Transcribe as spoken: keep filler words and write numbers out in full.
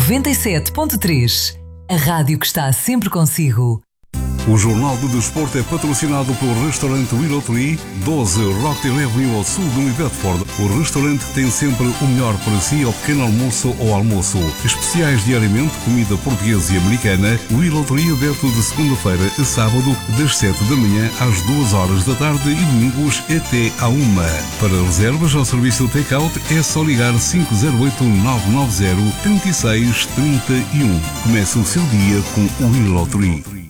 noventa e sete ponto três. A rádio que está sempre consigo. O Jornal do Desporto é patrocinado pelo restaurante Willow Tree, doze Rock Avenue ao sul de New Bedford. O restaurante tem sempre o melhor para si ao pequeno almoço ou almoço. Especiais diariamente, comida portuguesa e americana. Willow Tree aberto de segunda-feira a sábado, das sete da manhã às duas horas da tarde e domingos até à uma. Para reservas ao serviço take-out é só ligar cinco zero oito, nove nove zero, três seis três um. Comece o seu dia com o Willow Tree.